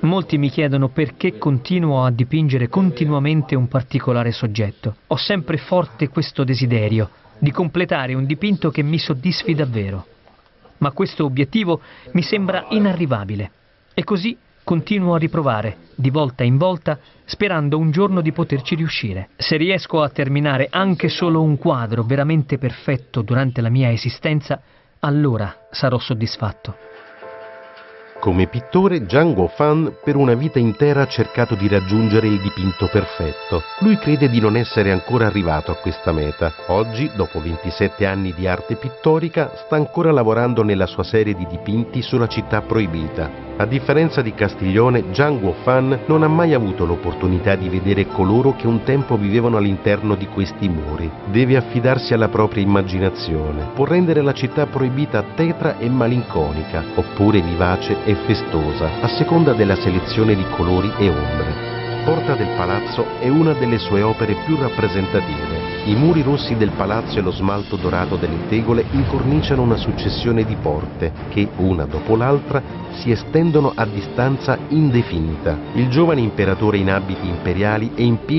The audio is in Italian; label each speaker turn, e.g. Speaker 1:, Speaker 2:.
Speaker 1: Molti mi chiedono perché continuo a dipingere continuamente un particolare soggetto. Ho sempre forte questo desiderio di completare un dipinto che mi soddisfi davvero. Ma questo obiettivo mi sembra inarrivabile. E così continuo a riprovare, di volta in volta, sperando un giorno di poterci riuscire. Se riesco a terminare anche solo un quadro veramente perfetto durante la mia esistenza, allora sarò soddisfatto.
Speaker 2: Come pittore, Zhang Guofan per una vita intera ha cercato di raggiungere il dipinto perfetto. Lui crede di non essere ancora arrivato a questa meta. Oggi, dopo 27 anni di arte pittorica, sta ancora lavorando nella sua serie di dipinti sulla città proibita. A differenza di Castiglione, Zhang Guofan non ha mai avuto l'opportunità di vedere coloro che un tempo vivevano all'interno di questi muri. Deve affidarsi alla propria immaginazione. Può rendere la città proibita tetra e malinconica, oppure vivace e festosa, a seconda della selezione di colori e ombre. Porta del Palazzo è una delle sue opere più rappresentative. I muri rossi del palazzo e lo smalto dorato delle tegole incorniciano una successione di porte che, una dopo l'altra, si estendono a distanza indefinita. Il giovane imperatore in abiti imperiali è in piedi